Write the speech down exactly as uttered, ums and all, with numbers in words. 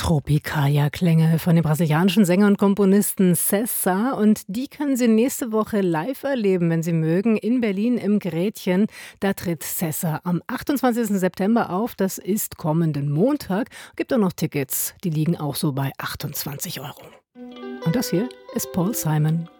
Tropicaya-Klänge von dem brasilianischen Sänger und Komponisten Sessa. Und die können Sie nächste Woche live erleben, wenn Sie mögen, in Berlin im Gretchen. Da tritt Sessa am achtundzwanzigsten September auf. Das ist kommenden Montag. Gibt auch noch Tickets. Die liegen auch so bei achtundzwanzig Euro. Und das hier ist Paul Simon.